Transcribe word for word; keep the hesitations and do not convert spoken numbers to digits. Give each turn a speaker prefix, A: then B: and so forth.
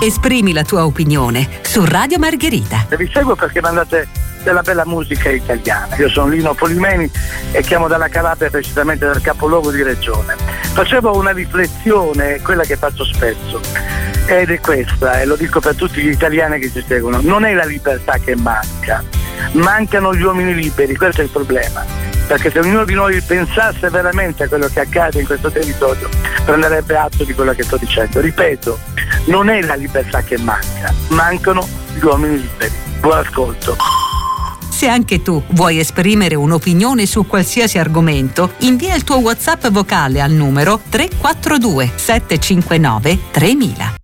A: Esprimi la tua opinione su Radio Margherita.
B: Vi seguo perché mandate della bella musica italiana. Io sono Lino Polimeni e chiamo dalla Calabria, precisamente dal capoluogo di regione. Facevo una riflessione, quella che faccio spesso, ed è questa, e lo dico per tutti gli italiani che ci seguono: non è la libertà che manca, mancano gli uomini liberi, questo è il problema. Perché se ognuno di noi pensasse veramente a quello che accade in questo territorio, prenderebbe atto di quello che sto dicendo. Ripeto, non è la libertà che manca, mancano gli uomini liberi. Buon ascolto.
A: Se anche tu vuoi esprimere un'opinione su qualsiasi argomento, invia il tuo WhatsApp vocale al numero tre quattro due sette cinque nove tremila.